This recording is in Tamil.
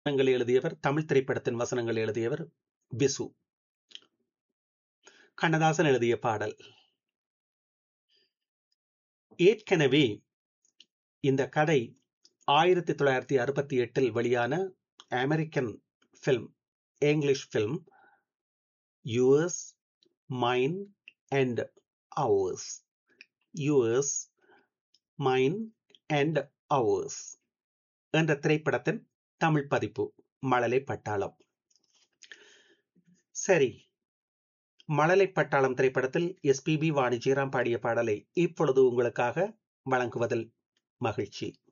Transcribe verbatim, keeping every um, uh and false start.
வசனங்கள் எழுதியவர், தமிழ் திரைப்படத்தின் வசனங்கள் எழுதியவர் பிசு. கண்ணதாசன் எழுதிய பாடல். ஏற்கனவே இந்த கதை ஆயிரத்தி தொள்ளாயிரத்தி அறுபத்தி எட்டில் வெளியான American film, English film yours, mine and hours, yours, mine and hours என்ற திரைப்படத்தின் தமிழ் பதிப்பு மழலை பட்டாளம். சரி, மழலை பட்டாளம் திரைப்படத்தில் எஸ்பிபி வாணி ஜெயராம் பாடிய பாடலை இப்பொழுது உங்களுக்காக வழங்குவதில் மகிழ்ச்சி.